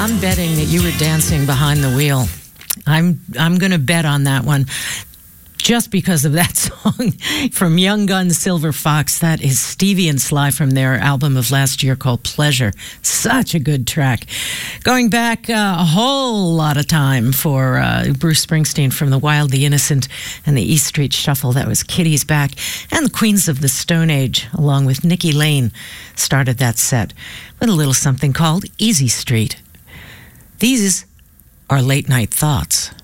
I'm betting that you were dancing behind the wheel. I'm going to bet on that one. Just because of that song from Young Guns, Silver Fox. That is Stevie and Sly from their album of last year called Pleasure. Such a good track. Going back a whole lot of time for Bruce Springsteen from The Wild, the Innocent, and the East Street Shuffle. That was Kitty's Back. And the Queens of the Stone Age, along with Nikki Lane, started that set with a little something called Easy Street. These are Late Night Thoughts.